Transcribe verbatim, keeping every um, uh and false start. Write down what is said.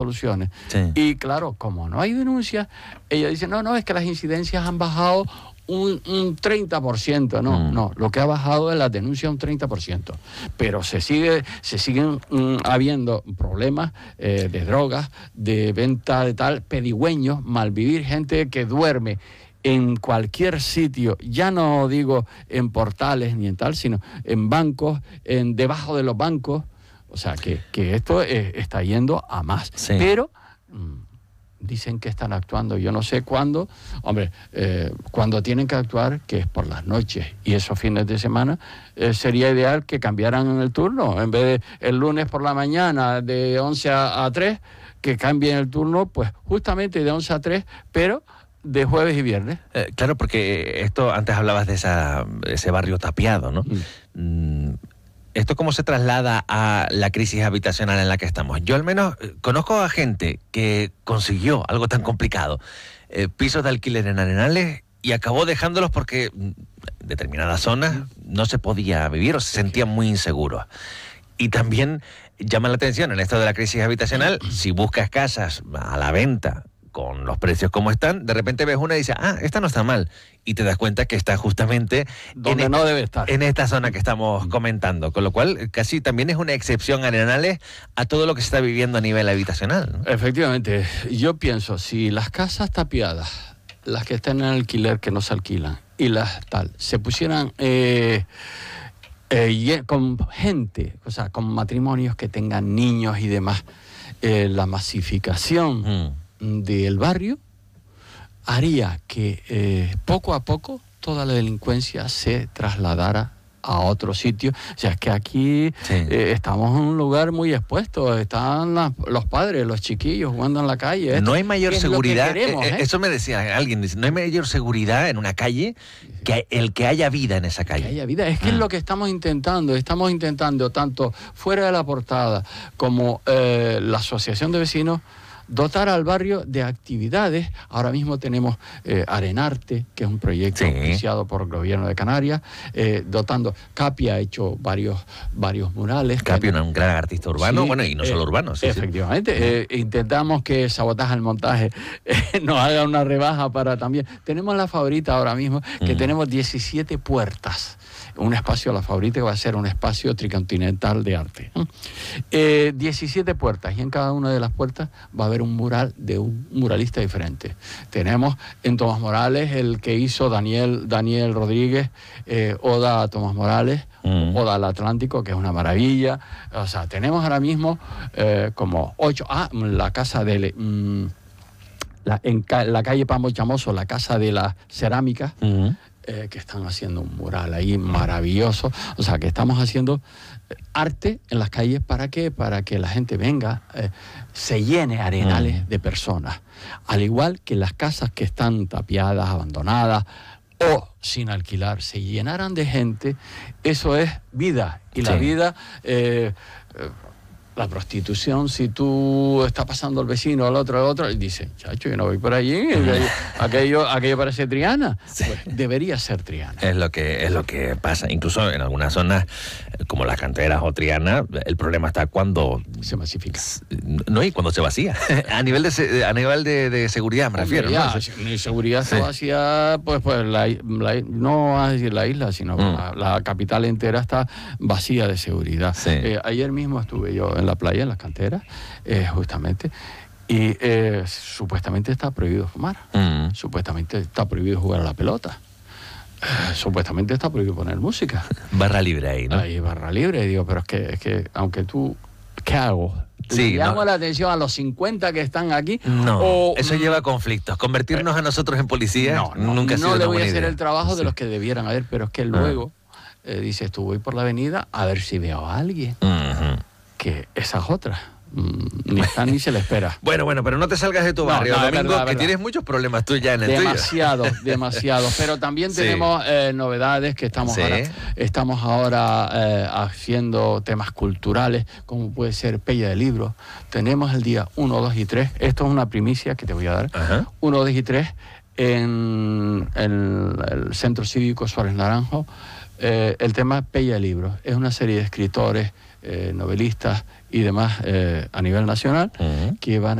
soluciones. Sí. Y claro, como no hay denuncias, ella dice, no, no, es que las incidencias han bajado un, un treinta por ciento. No, Mm. no, lo que ha bajado es la denuncia un treinta por ciento. Pero se sigue, se siguen mm, habiendo problemas eh, de drogas, de venta de tal, pedigüeños, malvivir, gente que duerme en cualquier sitio, ya no digo en portales ni en tal, sino en bancos, en debajo de los bancos. O sea, que, que esto eh, está yendo a más. Sí. Pero mmm, dicen que están actuando, yo no sé cuándo. Hombre, eh, cuando tienen que actuar, que es por las noches y esos fines de semana, eh, sería ideal que cambiaran el turno. En vez de el lunes por la mañana de once a tres, que cambien el turno, pues justamente de once a tres, pero de jueves y viernes. Eh, claro, porque esto, antes hablabas de esa, ese barrio tapiado, ¿no? Mm. Mm, ¿Esto cómo se traslada a la crisis habitacional en la que estamos? Yo al menos conozco a gente que consiguió algo tan complicado, eh, pisos de alquiler en Arenales, y acabó dejándolos porque en determinadas zonas no se podía vivir o se sentían muy inseguros. Y también llama la atención en esto de la crisis habitacional, si buscas casas a la venta con los precios como están, de repente ves una y dices, ah, esta no está mal, y te das cuenta que está justamente donde en no esta, debe estar, en esta zona que estamos comentando, con lo cual casi también es una excepción Arenales a todo lo que se está viviendo a nivel habitacional, ¿no? Efectivamente, yo pienso, si las casas tapiadas, las que están en alquiler que no se alquilan, y las tal, se pusieran eh, eh, con gente, o sea, con matrimonios que tengan niños y demás, eh, la masificación mm. del barrio haría que eh, poco a poco toda la delincuencia se trasladara a otro sitio. O sea, es que aquí sí. eh, estamos en un lugar muy expuesto, están las, los padres, los chiquillos jugando en la calle. Esto, no hay mayor seguridad, queremos, eh, ¿eh? Eso me decía alguien, dice, no hay mayor seguridad en una calle que el que haya vida en esa calle. Que haya vida, es que ah. es lo que estamos intentando, estamos intentando tanto fuera de la portada como eh, la asociación de vecinos, dotar al barrio de actividades. Ahora mismo tenemos eh, Arenarte, que es un proyecto sí. iniciado por el gobierno de Canarias, eh, dotando. Capi ha hecho varios, varios murales. Capi es un gran artista urbano, sí, bueno, y no eh, solo urbano. Sí, efectivamente, sí. Eh, intentamos que Sabotaje al Montaje eh, nos haga una rebaja para también. Tenemos La Favorita ahora mismo, que mm. tenemos diecisiete puertas. Un espacio, La Favorita, que va a ser un espacio tricontinental de arte. Eh, diecisiete puertas, y en cada una de las puertas va a haber un mural de un muralista diferente. Tenemos en Tomás Morales el que hizo Daniel, Daniel Rodríguez, eh, Oda a Tomás Morales, mm. Oda al Atlántico, que es una maravilla. O sea, tenemos ahora mismo eh, como ocho... Ah, la casa de... Mm, la, en ca, la calle Pambo Chamoso, la casa de la cerámica, mm. Eh, que están haciendo un mural ahí maravilloso. O sea, que estamos haciendo arte en las calles. ¿Para qué? Para que la gente venga, eh, se llene Arenales mm. de personas. Al igual que las casas que están tapiadas, abandonadas o sin alquilar, se llenaran de gente. Eso es vida. Y la sí. vida... Eh, eh, la prostitución, si tú estás pasando al vecino, al otro, al otro, y dice, chacho, yo no voy por allí, aquello, aquello parece Triana. Sí. Pues debería ser Triana. Es lo que es lo que pasa. Incluso en algunas zonas, como las canteras o Triana, el problema está cuando... se masifica. No, y cuando se vacía. a nivel de a nivel de, de seguridad, me refiero. Ya, ¿no? Si mi seguridad sí. se vacía, pues, pues la, la, no vas a decir la isla, sino mm. la, la capital entera está vacía de seguridad. Sí. Eh, ayer mismo estuve yo en la playa, en las canteras, eh, justamente, y eh, supuestamente está prohibido fumar, mm. supuestamente está prohibido jugar a la pelota, eh, supuestamente está prohibido poner música. Barra libre ahí, ¿no? Ahí, barra libre, digo, pero es que, es que aunque tú, ¿qué hago? Sí, ¿Le llamo no. la atención a los cincuenta que están aquí? No, o, eso lleva a conflictos. Convertirnos eh, a nosotros en policías no, no, nunca ha sido no le una voy buena a hacer idea. el trabajo sí. de los que debieran haber, pero es que luego ah. eh, dices, tú voy por la avenida a ver si veo a alguien. Uh-huh. Que esas otras mm, ni están ni se le espera. Bueno, bueno, pero no te salgas de tu barrio, no, no, Domingo, verdad, que verdad. Tienes muchos problemas tú ya en el demasiado, tuyo. demasiado. Pero también sí. tenemos eh, novedades que estamos sí. ahora, estamos ahora eh, haciendo temas culturales, como puede ser Pella de Libros. Tenemos el día uno, dos y tres. Esto es una primicia que te voy a dar. Ajá. uno, dos y tres en, en el Centro Cívico Suárez Naranjo. Eh, el tema Pella de Libros. Es una serie de escritores eh, novelistas y demás eh, a nivel nacional, uh-huh. que van a